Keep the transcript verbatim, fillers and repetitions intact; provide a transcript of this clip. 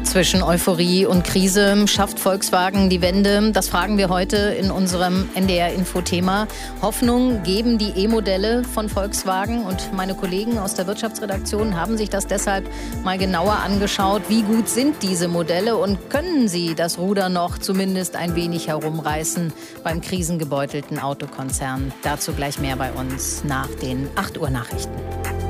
Zwischen Euphorie und Krise schafft Volkswagen die Wende? Das fragen wir heute in unserem N D R-Info-Thema. Hoffnung geben die E-Modelle von Volkswagen, und meine Kollegen aus der Wirtschaftsredaktion haben sich das deshalb mal genauer angeschaut. Wie gut sind diese Modelle und können sie das Ruder noch zumindest ein wenig herumreißen beim krisengebeutelten Autokonzern? Dazu gleich mehr bei uns nach den acht Uhr Nachrichten.